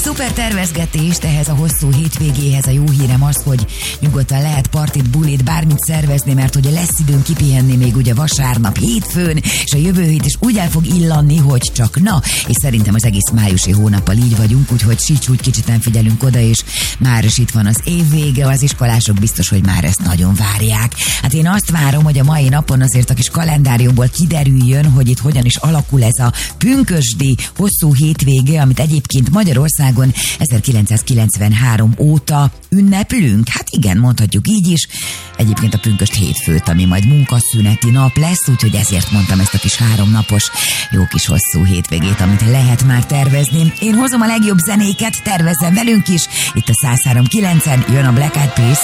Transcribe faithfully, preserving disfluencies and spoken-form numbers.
szuper tervezgetést ehhez a hosszú hétvégéhez. A jó hírem az, hogy nyugodtan lehet partit, bulit, bármit szervezni, mert ugye lesz időn kipihenni még ugye vasárnap, hétfőn, és a jövő hét is úgy el fog illanni, hogy csak na, és szerintem az egész májusi hónappal így vagyunk, úgyhogy sics úgy kicsit nem figyelünk oda, és már is itt van az év vége, az iskolások biztos, hogy már ezt nagyon várják. Hát én azt várom, hogy a mai napon azért a kis kalendáriumból kiderüljön, hogy itt hogyan is alakul ez a pünkösdi hosszú hétvége, amit egyébként Magyarországon ezerkilencszázkilencvenhárom óta ünneplünk. Hát igen, mondhatjuk így is. Egyébként a pünkösd hétfőt, ami majd munkaszüneti nap lesz, úgyhogy ezért mondtam ezt a kis háromnapos, jó kis hosszú hétvégét, amit lehet már tervezni. Én hozom a legjobb zenéket, tervezzem velünk is. Itt a száz három kilencen jön a Black Eyed Peas.